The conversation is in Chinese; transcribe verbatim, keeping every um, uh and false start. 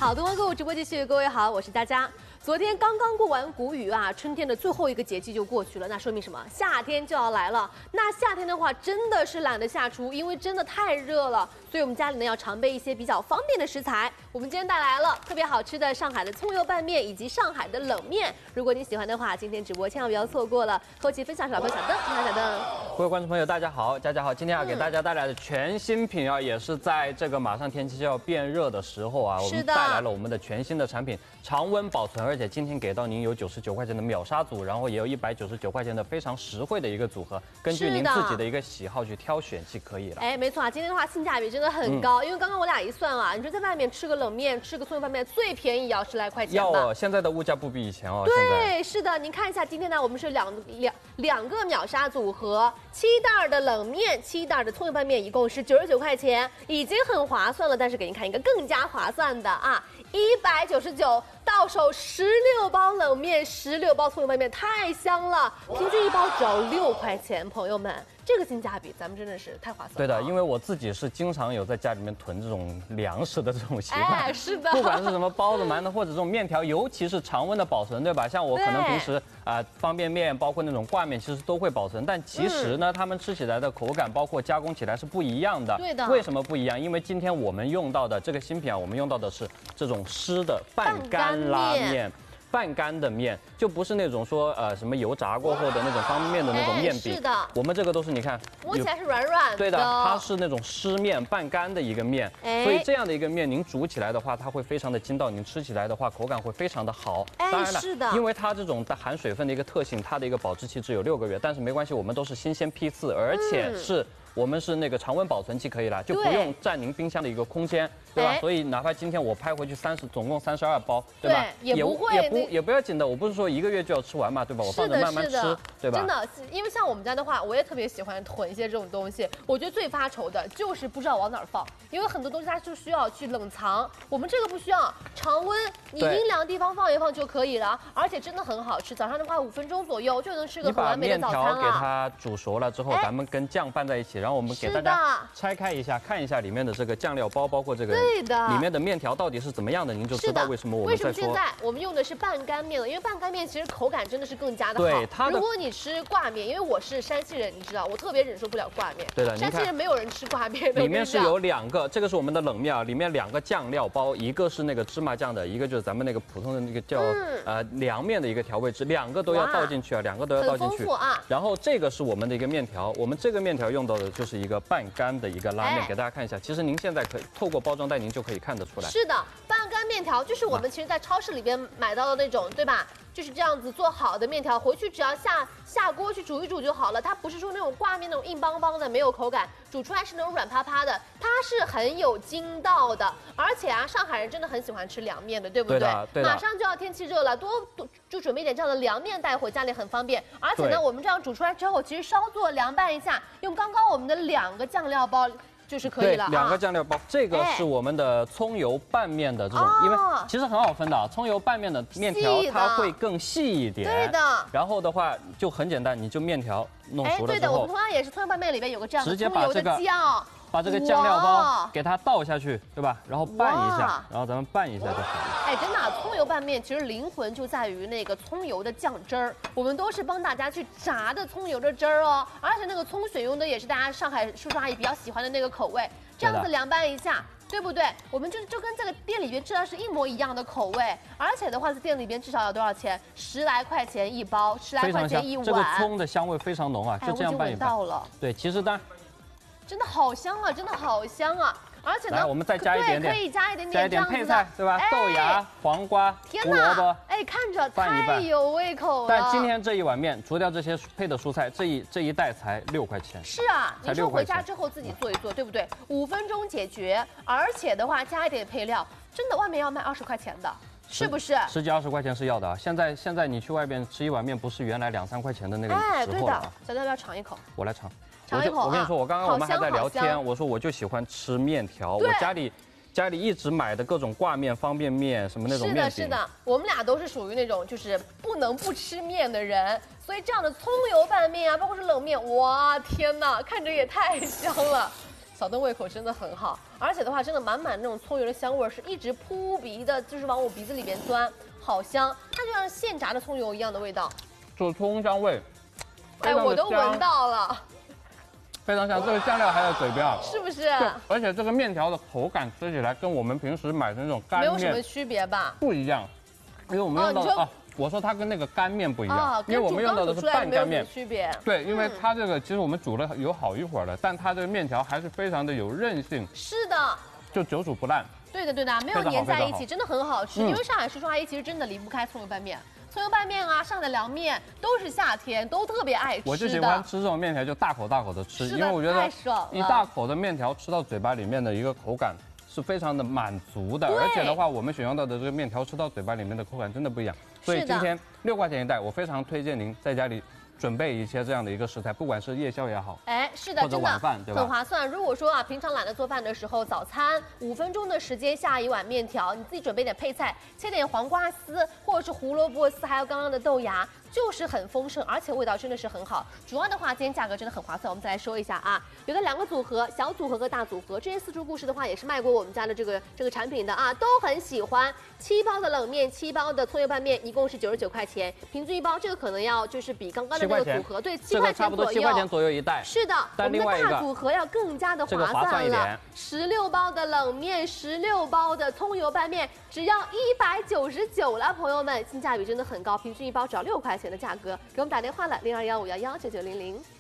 好，东方购物直播继续，各位好，我是佳佳。昨天刚刚过完谷雨啊，春天的最后一个节气就过去了，那说明什么？夏天就要来了。那夏天的话，真的是懒得下厨，因为真的太热了，所以我们家里呢要常备一些比较方便的食材。我们今天带来了特别好吃的上海的葱油拌面以及上海的冷面。如果你喜欢的话，今天直播千万不要错过了。后期分享小朋友小邓，你好小邓。 各位观众朋友，大家好，佳佳好。今天要给大家带来的全新品啊，嗯、也是在这个马上天气就要变热的时候啊，我们带来了我们的全新的产品，常温保存，而且今天给到您有九十九块钱的秒杀组，然后也有一百九十九块钱的非常实惠的一个组合，根据您自己的一个喜好去挑选即可以了。 哎，没错啊，今天的话性价比真的很高，嗯、因为刚刚我俩一算啊，你说在外面吃个冷面，吃个葱油拌面，最便宜也要十来块钱吧。 要哦，现在的物价不比以前哦。 对，是的，您看一下今天呢，我们是两两两个秒杀组合，七袋的冷面，七袋的葱油拌面，一共是九十九块钱，已经很划算了。但是给您看一个更加划算的啊，一百九十九。到手十六包冷面，十六包葱油拌面，太香了！平均一包只要六块钱，朋友们，这个性价比咱们真的是太划算了。 对的，因为我自己是经常有在家里面囤这种粮食的这种习惯。 哎，是的。 不管是什么包子、馒头或者这种面条，尤其是常温的保存，对吧？像我可能平时啊、呃、方便面，包括那种挂面，其实都会保存。但其实呢，嗯、他们吃起来的口感，包括加工起来是不一样的。 对的。 为什么不一样？因为今天我们用到的这个新品啊，我们用到的是这种湿的半干拉面。半干的面就不是那种说呃什么油炸过后的那种方便面的那种面饼， 是的， 我们这个都是你看摸起来是软软的， 对的，它是那种湿面半干的一个面，所以这样的一个面您煮起来的话，它会非常的筋道，您吃起来的话口感会非常的好。 当然了， 是的， 因为它这种含水分的一个特性，它的一个保质期只有六个月，但是没关系，我们都是新鲜批次，而且是。嗯我们是那个常温保存期可以了，就不用占您冰箱的一个空间，对吧？所以哪怕今天我拍回去三十，总共三十二包，对吧？ 也不会， 也不也不要紧的。我不是说一个月就要吃完嘛，对吧？我放着慢慢吃，对吧？ 真的，因为像我们家的话，我也特别喜欢囤一些这种东西。我觉得最发愁的就是不知道往哪儿放，因为很多东西它就需要去冷藏，我们这个不需要，常温，你阴凉地方放一放就可以了，而且真的很好吃。早上的话，五分钟左右就能吃个很完美的早餐了。 你把面条给它煮熟了之后，咱们跟酱拌在一起，然后我们给大家。拆开一下，看一下里面的这个酱料包，包括这个里面的面条到底是怎么样的，您就知道为什么我们在说。 为什么现在我们用的是半干面了？因为半干面其实口感真的是更加的好。 对它的， 如果你吃挂面，因为我是山西人，你知道，我特别忍受不了挂面。 对的， 山西人没有人吃挂面的。 里面是有两个，这个是我们的冷面啊，里面两个酱料包，一个是那个芝麻酱的，一个就是咱们那个普通的那个叫、嗯、呃凉面的一个调味汁，两个都要倒进去啊，两个都要倒进去。 很丰富啊。然后这个是我们的一个面条，我们这个面条用到的就是一个半干的一个拉。给大家看一下，其实您现在可以透过包装袋，您就可以看得出来。 是的，半干面条就是我们其实在超市里边买到的那种，对吧？就是这样子做好的面条，回去只要下下锅去煮一煮就好了。它不是说那种挂面那种硬邦邦的，没有口感，煮出来是那种软趴趴的，它是很有筋道的。而且啊，上海人真的很喜欢吃凉面的，对不对？ 对的，对的。 马上就要天气热了，多多就准备一点这样的凉面带回家里很方便。而且呢，我们这样煮出来之后，其实稍作凉拌一下，用刚刚我们的两个酱料包。就是可以了、啊， 两个酱料包，这个是我们的葱油拌面的这种，哎、因为其实很好分的啊，葱油拌面的面条它会更细一点， 对的。 然后的话就很简单，你就面条弄熟了之后， 对的，我们同样也是葱油拌面里边有个这样的葱油的酱。 把这个酱料包给它倒下去，对吧？然后拌一下，然后咱们拌一下就好了。 哎，真的、啊，葱油拌面其实灵魂就在于那个葱油的酱汁儿。我们都是帮大家去炸的葱油的汁儿哦，而且那个葱选用的也是大家上海叔叔阿姨比较喜欢的那个口味。这样子凉拌一下，对不对？我们就就跟这个店里边吃的是一模一样的口味，而且的话，在店里边至少要多少钱？十来块钱一包，十来块钱一碗。 这个葱的香味非常浓啊，就这样拌一拌。 哎，我已经闻到了。 对，其实当然。 真的好香啊，真的好香啊！而且呢， 来我们再加一点点， 可以加一点点， 加一点配菜，对吧？哎、豆芽、黄瓜、胡萝卜， 哎，看着太有胃口了。 但今天这一碗面，除掉这些配的蔬菜，这一这一袋才六块钱。 是啊，你说回家之后自己做一做，对不对？五分钟解决，而且的话加一点配料，真的外面要卖二十块钱的。是不是十几二十块钱是要的啊？现在现在你去外边吃一碗面，不是原来两三块钱的那个时候了。 哎，对的，小戴要不要尝一口？ 我来尝。 尝一口啊！ 我跟你说，我刚刚我们还在聊天，我说我就喜欢吃面条，我家里家里一直买的各种挂面、方便面什么那种面饼。 是的，是的，我们俩都是属于那种就是不能不吃面的人，所以这样的葱油拌面啊，包括是冷面，哇天哪，看着也太香了。 小灯胃口真的很好，而且的话，真的满满那种葱油的香味是一直扑鼻的，就是往我鼻子里面钻，好香，它就像现炸的葱油一样的味道， 就葱香味， 哎，我都闻到了。 非常香，这个酱料还在嘴边， 是不是？ 对，而且这个面条的口感吃起来跟我们平时买的那种干面没有什么区别吧？ 不一样，因为我们用到的啊，我说它跟那个干面不一样，因为我们用到的是半干面， 区别。 对，因为它这个其实我们煮了有好一会儿了，但它这个面条还是非常的有韧性。 是的， 就久煮不烂。 对的对的，没有粘在一起，真的很好吃。因为上海叔叔阿姨其实真的离不开葱油拌面。 葱油拌面啊，上海的凉面都是夏天都特别爱吃的。 我就喜欢吃这种面条，就大口大口的吃，因为我觉得一大口的面条吃到嘴巴里面的一个口感是非常的满足的，而且的话，我们选用到的这个面条吃到嘴巴里面的口感真的不一样。所以今天六块钱一袋，我非常推荐您在家里 准备一些这样的一个食材，不管是夜宵也好， 哎，是的， 或者晚饭，对吧？ 很划算。如果说啊，平常懒得做饭的时候，早餐五分钟的时间下一碗面条，你自己准备点配菜，切点黄瓜丝或者是胡萝卜丝，还有刚刚的豆芽，就是很丰盛，而且味道真的是很好。主要的话，今天价格真的很划算。我们再来说一下啊，有的两个组合，小组合和大组合。这些四厨故事的话，也是卖过我们家的这个这个产品的啊，都很喜欢。七包的冷面，七包的葱油拌面，一共是九十九块钱，平均一包，这个可能要就是比刚刚的那个组合对。 七块钱差不多七块钱左右一袋。 是的，我们的大组合要更加的划算了。十六包的冷面，十六包的葱油拌面，只要一百九十九了，朋友们，性价比真的很高，平均一包只要六块钱的价格。给我们打电话了，零二幺五幺幺九九零零。